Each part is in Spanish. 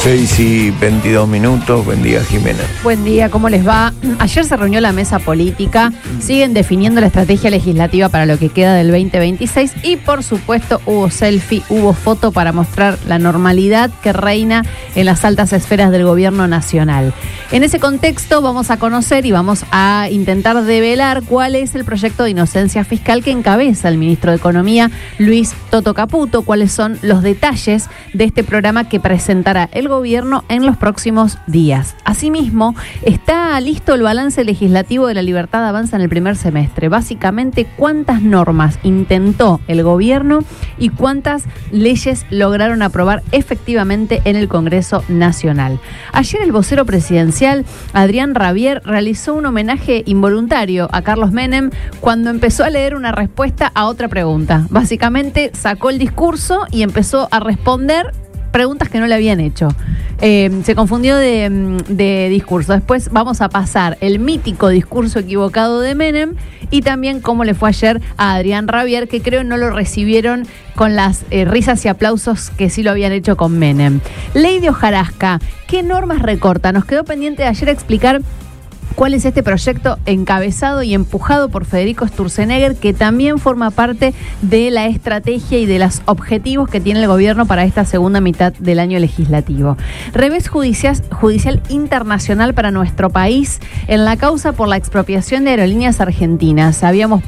6:22. Buen día, Jimena. Buen día, ¿cómo les va? Ayer se reunió la mesa política, siguen definiendo la estrategia legislativa para lo que queda del 2026 y por supuesto hubo selfie, hubo foto para mostrar la normalidad que reina en las altas esferas del gobierno nacional. En ese contexto vamos a conocer y vamos a intentar develar cuál es el proyecto de inocencia fiscal que encabeza el ministro de Economía, Luis Toto Caputo, cuáles son los detalles de este programa que presentará el gobierno en los próximos días. Asimismo, está listo el balance legislativo de la Libertad Avanza en el primer semestre. Básicamente, cuántas normas intentó el gobierno y cuántas leyes lograron aprobar efectivamente en el Congreso Nacional. Ayer el vocero presidencial, Adrián Rabier, realizó un homenaje involuntario a Carlos Menem cuando empezó a leer una respuesta a otra pregunta. Básicamente, sacó el discurso y empezó a responder preguntas que no le habían hecho. Se confundió de discurso. Después vamos a pasar el mítico discurso equivocado de Menem y también cómo le fue ayer a Adrián Rabier, que creo no lo recibieron con las risas y aplausos que sí lo habían hecho con Menem. Ley de hojarasca, ¿qué normas recorta? Nos quedó pendiente de ayer explicar cuál es este proyecto encabezado y empujado por Federico Sturzenegger, que también forma parte de la estrategia y de los objetivos que tiene el gobierno para esta segunda mitad del año legislativo. Revés judicial internacional para nuestro país en la causa por la expropiación de aerolíneas argentinas.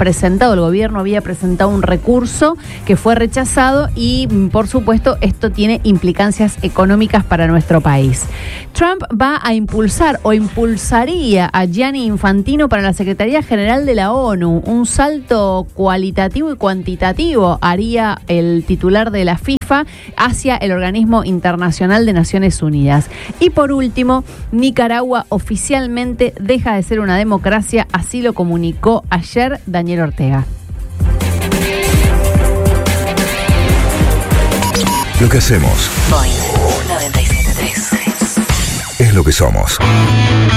El gobierno había presentado un recurso que fue rechazado y, por supuesto, esto tiene implicancias económicas para nuestro país. Trump va a impulsar o impulsaría a Gianni Infantino para la Secretaría General de la ONU. Un salto cualitativo y cuantitativo haría el titular de la FIFA hacia el Organismo Internacional de Naciones Unidas. Y por último, Nicaragua oficialmente deja de ser una democracia, así lo comunicó ayer Daniel Ortega. Lo que hacemos. Boing 97.3 Es lo que somos.